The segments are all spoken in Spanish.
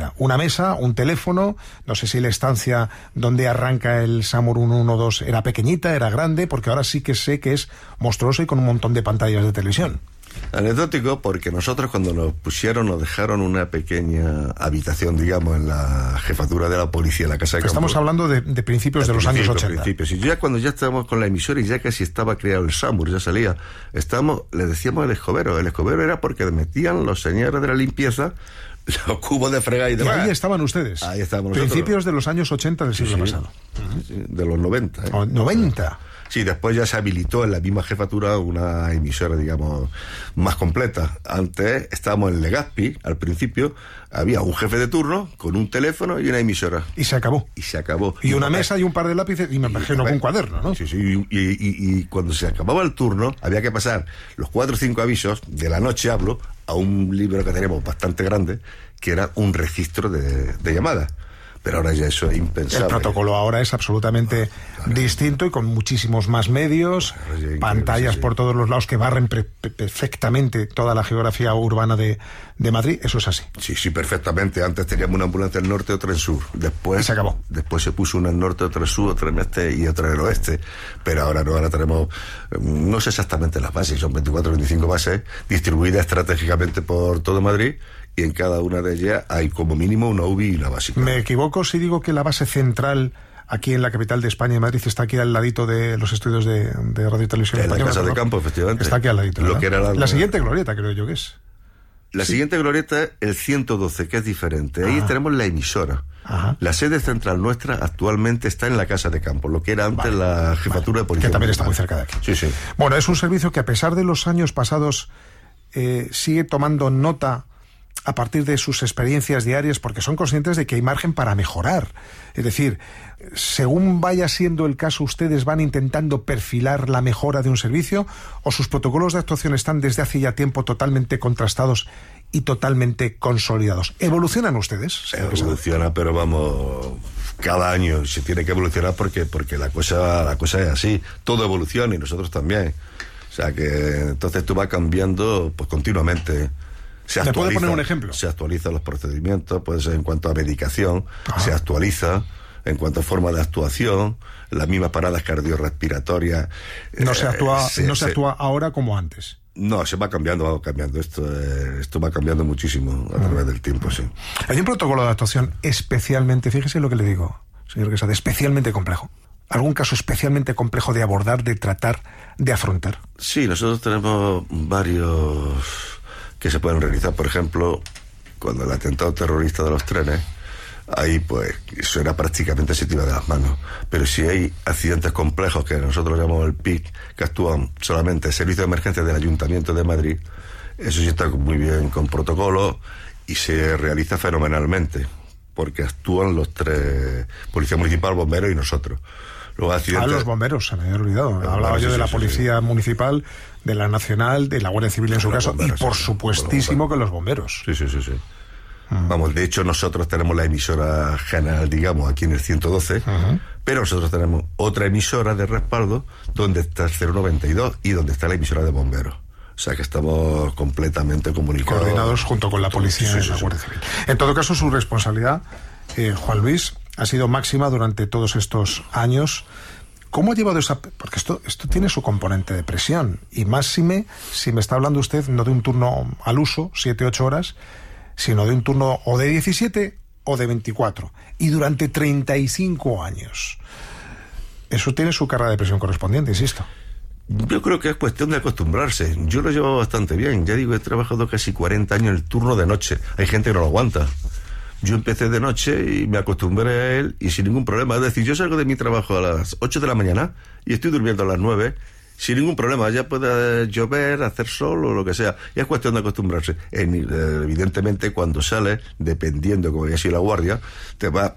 pequeñita. Una mesa, un teléfono, no sé si la estancia donde arranca el SAMUR 112 era pequeñita, era grande, porque ahora sí que sé que es monstruoso y con un montón de pantallas de televisión. Anecdótico, porque nosotros cuando nos dejaron una pequeña habitación, digamos, en la jefatura de la policía, en la casa de campo. Estamos hablando de principios de los años 80. Principios. Y ya cuando ya estábamos con la emisora y ya casi estaba creado el SAMUR, ya salía, le decíamos el escobero. El escobero era porque metían los señores de la limpieza los cubos de fregar y demás. Y ahí estaban ustedes. Ahí estábamos nosotros. Principios de los años 80 del siglo pasado. Sí, de los 90. 90. Sí, después ya se habilitó en la misma jefatura una emisora, digamos, más completa. Antes estábamos en Legazpi, al principio, había un jefe de turno con un teléfono y una emisora. Y se acabó. Y una mesa y un par de lápices, y me imagino con un cuaderno, ¿no? Sí, y cuando se acababa el turno, había que pasar los 4 o 5 avisos, de la noche hablo, a un libro que teníamos bastante grande, que era un registro de llamadas. Pero ahora ya eso es impensable. El protocolo ahora es absolutamente distinto y con muchísimos más medios, pantallas por todos los lados que barren perfectamente toda la geografía urbana de Madrid. Eso es así. Sí, perfectamente. Antes teníamos una ambulancia en el norte y otra en sur. Después y se acabó. Después se puso una en el norte, otra en el sur, otra en este y otra en el oeste. Pero ahora no, ahora tenemos, no sé exactamente las bases, son 24 o 25 bases distribuidas estratégicamente por todo Madrid. Y en cada una de ellas hay como mínimo una UBI y una básica. ¿Me equivoco si digo que la base central aquí en la capital de España, en Madrid, está aquí al ladito de los estudios de Radio y Televisión Española? En la casa de campo, efectivamente. Está aquí al ladito. Lo que era la siguiente glorieta, creo yo que es. La siguiente glorieta es el 112, que es diferente. Ahí tenemos la emisora. Ajá. La sede central nuestra actualmente está en la casa de campo, lo que era antes la jefatura de policía. Que también está muy cerca de aquí. Sí. Bueno, es un servicio que a pesar de los años pasados sigue tomando nota a partir de sus experiencias diarias, porque son conscientes de que hay margen para mejorar. Es decir, según vaya siendo el caso, ¿ustedes van intentando perfilar la mejora de un servicio o sus protocolos de actuación están desde hace ya tiempo totalmente contrastados y totalmente consolidados? ¿Evolucionan ustedes? Evoluciona, pero vamos, cada año se tiene que evolucionar porque la cosa es así. Todo evoluciona y nosotros también. O sea que entonces tú vas cambiando pues continuamente. ¿Me puede poner un ejemplo? Se actualizan los procedimientos, puede ser en cuanto a medicación, se actualiza en cuanto a forma de actuación, las mismas paradas cardiorrespiratorias. No se actúa ahora como antes. No, se va cambiando. Esto va cambiando muchísimo a través del tiempo, sí. Hay un protocolo de actuación especialmente, fíjese lo que le digo, señor Quesada, especialmente complejo. ¿Algún caso especialmente complejo de abordar, de tratar, de afrontar? Sí, nosotros tenemos varios que se pueden realizar. Por ejemplo, cuando el atentado terrorista de los trenes, ahí pues eso era prácticamente se tira de las manos. Pero si hay accidentes complejos, que nosotros llamamos el PIC, que actúan solamente el Servicio de Emergencia del Ayuntamiento de Madrid, eso sí está muy bien con protocolo y se realiza fenomenalmente, porque actúan los 3, Policía Municipal, Bomberos y nosotros. Los bomberos, se me había olvidado. Hablaba yo de la Policía Municipal, de la Nacional, de la Guardia Civil en su caso, y por supuestísimo que los bomberos. Sí. Vamos, de hecho nosotros tenemos la emisora general, digamos, aquí en el 112, pero nosotros tenemos otra emisora de respaldo donde está el 092 y donde está la emisora de bomberos. O sea que estamos completamente comunicados. Coordinados junto con la policía y la Guardia Civil. En todo caso, su responsabilidad, Juan Luis, ha sido máxima durante todos estos años. ¿Cómo ha llevado esa...? Porque esto tiene su componente de presión. Y máxime, si me está hablando usted no de un turno al uso, 7-8 horas, sino de un turno o de 17 o de 24. Y durante 35 años. Eso tiene su carga de presión correspondiente, insisto. Yo creo que es cuestión de acostumbrarse. Yo lo llevo bastante bien. Ya digo, he trabajado casi 40 años en el turno de noche. Hay gente que no lo aguanta. Yo empecé de noche y me acostumbré a él y sin ningún problema. Es decir, yo salgo de mi trabajo a las 8 de la mañana y estoy durmiendo a las 9 sin ningún problema. Ya puede llover, hacer sol o lo que sea. Y es cuestión de acostumbrarse. Evidentemente, cuando sales, dependiendo como haya sido la guardia, te va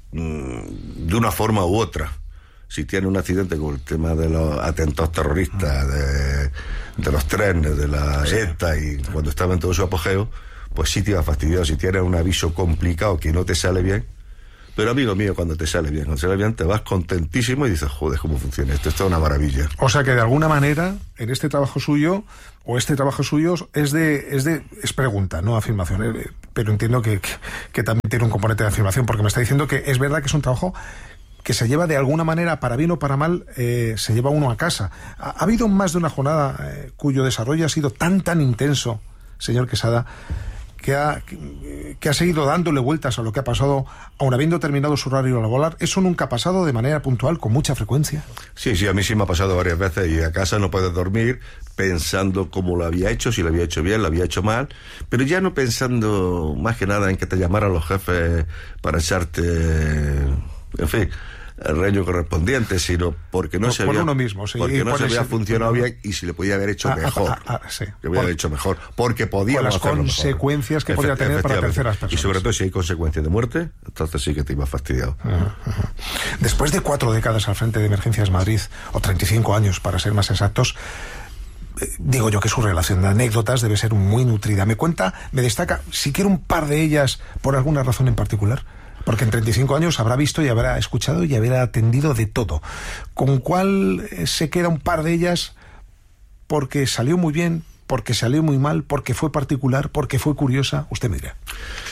de una forma u otra. Si tiene un accidente con el tema de los atentados terroristas, de los trenes, de la ETA y cuando estaba en todo su apogeo, pues sí te va fastidiado. Si tienes un aviso complicado que no te sale bien, pero amigo mío, cuando te sale bien, te vas contentísimo y dices, joder, ¿cómo funciona esto? Esto es una maravilla. O sea que de alguna manera, en este trabajo suyo, es pregunta, no afirmación. pero entiendo que también tiene un componente de afirmación, porque me está diciendo que es verdad que es un trabajo que se lleva de alguna manera, para bien o para mal, se lleva uno a casa. ¿Ha habido más de una jornada cuyo desarrollo ha sido tan intenso, señor Quesada, que ha seguido dándole vueltas a lo que ha pasado, aun habiendo terminado su horario laboral? ¿Eso nunca ha pasado de manera puntual, con mucha frecuencia? Sí, a mí sí me ha pasado varias veces, y a casa no puedes dormir pensando cómo lo había hecho, si lo había hecho bien, lo había hecho mal, pero ya no pensando más que nada en que te llamaran los jefes para echarte, en fin, el reño correspondiente, sino porque no se había, uno mismo, sí, porque no se había funcionado bien, y si le podía haber hecho mejor, sí, le podía haber hecho mejor, porque podíamos hacerlo las consecuencias mejor que podría tener para terceras personas. Y sobre todo si hay consecuencias de muerte, entonces sí que te iba fastidiado. Después de 4 décadas al frente de Emergencias Madrid, o 35 años para ser más exactos, digo yo que su relación de anécdotas debe ser muy nutrida. Me destaca, si quiere, un par de ellas por alguna razón en particular. Porque en 35 años habrá visto y habrá escuchado y habrá atendido de todo. ¿Con cuál se queda un par de ellas porque salió muy bien, porque salió muy mal, porque fue particular, porque fue curiosa? Usted me dirá.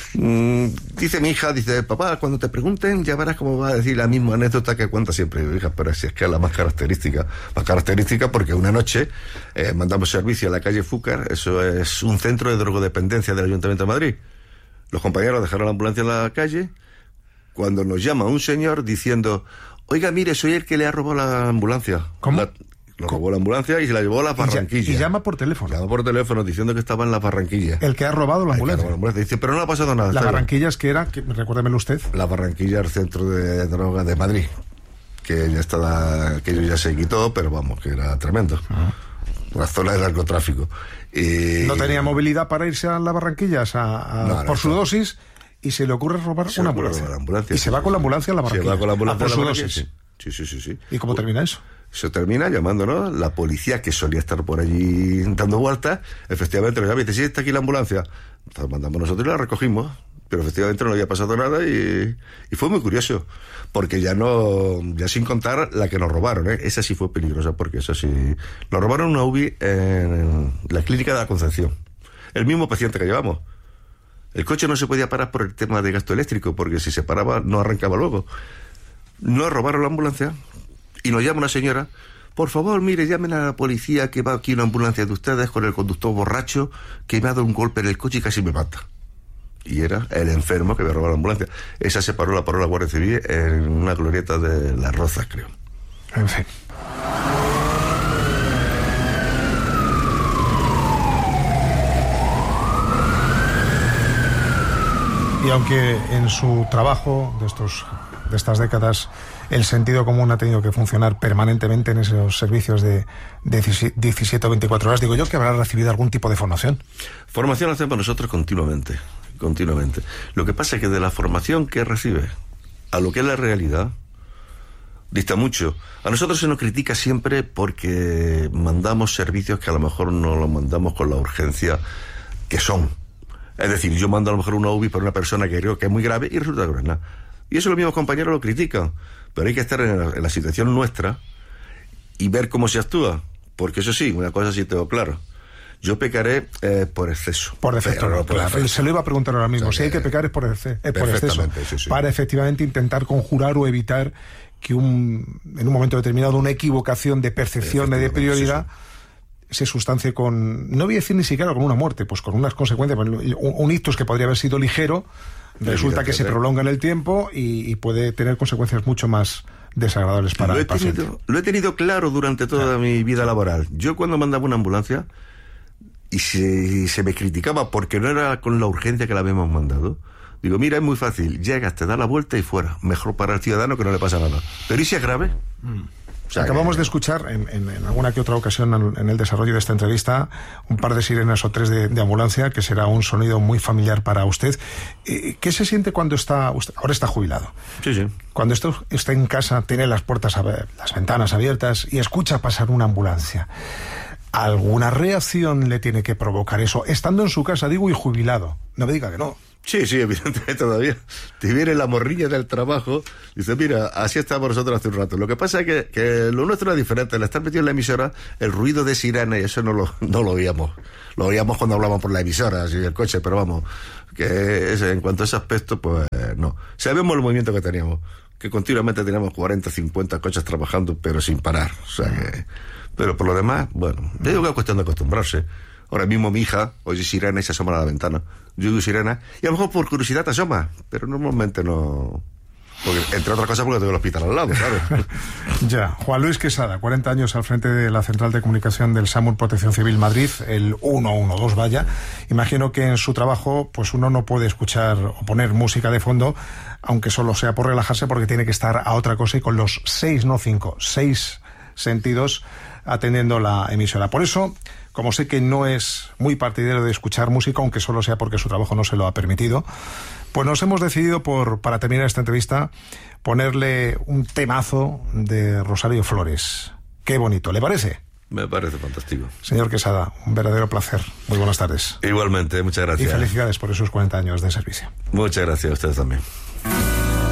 Dice mi hija, papá, cuando te pregunten ya verás cómo va a decir la misma anécdota que cuenta siempre. Digo, hija, pero si es que es la más característica porque una noche mandamos servicio a la calle Fúcar. Eso es un centro de drogodependencia del Ayuntamiento de Madrid. Los compañeros dejaron la ambulancia en la calle, cuando nos llama un señor diciendo: oiga, mire, soy el que le ha robado la ambulancia. ¿Cómo? Robó la ambulancia y se la llevó a las Barranquillas. Y llama por teléfono. Llama por teléfono diciendo que estaba en las Barranquillas. El que ha robado la ambulancia. Dice, pero no ha pasado nada. Las Barranquillas, que era, recuérdemelo usted. Las Barranquillas, el centro de drogas de Madrid, que ya estaba, aquello ya se quitó, pero vamos, que era tremendo. Una zona de narcotráfico. No tenía movilidad para irse a las Barranquillas por su dosis, y se le ocurre robar una ambulancia. Y se va con la ambulancia a la Barranquilla. Se va con la ambulancia por a su la dosis. Sí. ¿Y cómo termina eso? Se termina llamándonos la policía, que solía estar por allí dando vueltas. Efectivamente nos llama y dice: sí, está aquí la ambulancia. Entonces mandamos nosotros y la recogimos, pero efectivamente no había pasado nada, y fue muy curioso, porque ya sin contar la que nos robaron, esa sí fue peligrosa, porque esa sí nos robaron una UBI en la clínica de la Concepción, el mismo paciente que llevamos. El coche no se podía parar por el tema de gasto eléctrico, porque si se paraba no arrancaba luego. Nos robaron la ambulancia y nos llama una señora: por favor, mire, llamen a la policía, que va aquí una ambulancia de ustedes con el conductor borracho, que me ha dado un golpe en el coche y casi me mata. Y era el enfermo que había robado la ambulancia. Esa se paró la Guardia Civil en una glorieta de Las Rozas, creo. En fin. Y aunque en su trabajo de estas décadas el sentido común ha tenido que funcionar permanentemente en esos servicios de 17 o 24 horas, digo yo que habrá recibido algún tipo de formación. Formación hacemos nosotros continuamente. Lo que pasa es que de la formación que recibe a lo que es la realidad dista mucho. A nosotros se nos critica siempre porque mandamos servicios que a lo mejor no los mandamos con la urgencia que son. Es decir, yo mando a lo mejor una UBI para una persona que creo que es muy grave y resulta que no es nada. Y eso los mismos compañeros lo critican. Pero hay que estar en la situación nuestra y ver cómo se actúa. Porque eso sí, una cosa sí tengo claro: yo pecaré por exceso. Por defecto, no, claro. Se lo iba a preguntar ahora mismo. O sea, si hay que pecar es por exceso. Sí. Para efectivamente intentar conjurar o evitar que en un momento determinado una equivocación de percepción y de prioridad se sustancie con, no voy a decir ni siquiera con una muerte, pues con unas consecuencias. Un ictus que podría haber sido ligero, resulta que se prolonga en el tiempo y puede tener consecuencias mucho más desagradables para el paciente. Lo he tenido claro durante toda mi vida laboral. Yo cuando mandaba una ambulancia y se me criticaba porque no era con la urgencia que la habíamos mandado, digo, mira, es muy fácil, llegas, te da la vuelta y fuera. Mejor para el ciudadano, que no le pasa nada. Pero ¿y si es grave? O sea, acabamos de escuchar en alguna que otra ocasión en el desarrollo de esta entrevista un par de sirenas o 3 de ambulancia, que será un sonido muy familiar para usted. ¿Qué se siente cuando ahora está jubilado? Sí. Cuando está en casa, tiene las ventanas abiertas y escucha pasar una ambulancia. ¿Alguna reacción le tiene que provocar eso? Estando en su casa, digo, y jubilado. No me diga que no. Sí, evidentemente todavía. Te viene la morriña del trabajo. Dice, mira, así estábamos nosotros hace un rato. Lo que pasa es que lo nuestro es diferente. Al estar metido en la emisora, el ruido de sirena y eso no lo oíamos. Lo oíamos cuando hablábamos por la emisora, así el coche, pero vamos, que en cuanto a ese aspecto, pues no. Sabemos el movimiento que teníamos, que continuamente teníamos 40, 50 coches trabajando, pero sin parar. O sea que... Pero por lo demás, bueno, yo digo que es cuestión de acostumbrarse. Ahora mismo mi hija oye sirena y se asoma a la ventana. Yo digo sirena y a lo mejor por curiosidad te asoma, pero normalmente no... Porque, entre otras cosas, porque tengo el hospital al lado, ¿sabes? Ya. Juan Luis Quesada, 40 años al frente de la Central de Comunicación del SAMUR Protección Civil Madrid, el 112, vaya. Imagino que en su trabajo, pues uno no puede escuchar o poner música de fondo, aunque solo sea por relajarse, porque tiene que estar a otra cosa y con los 6 sentidos atendiendo la emisora. Por eso, como sé que no es muy partidario de escuchar música, aunque solo sea porque su trabajo no se lo ha permitido, pues nos hemos decidido, para terminar esta entrevista, ponerle un temazo de Rosario Flores. Qué bonito, ¿le parece? Me parece fantástico. Señor Quesada, un verdadero placer. Muy buenas tardes. Igualmente, muchas gracias. Y felicidades por esos 40 años de servicio. Muchas gracias a ustedes también.